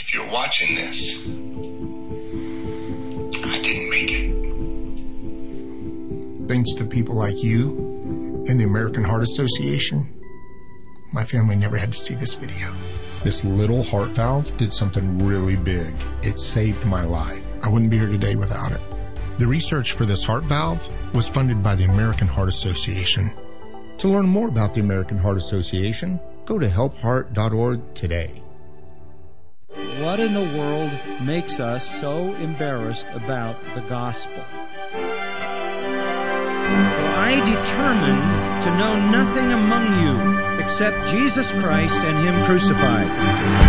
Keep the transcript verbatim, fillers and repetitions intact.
if you're watching this, I didn't make it. Thanks to people like you and the American Heart Association, my family never had to see this video. This little heart valve did something really big. It saved my life. I wouldn't be here today without it. The research for this heart valve was funded by the American Heart Association. To learn more about the American Heart Association, go to help heart dot org today. What in the world makes us so embarrassed about the gospel? For I determined to know nothing among you except Jesus Christ and Him crucified.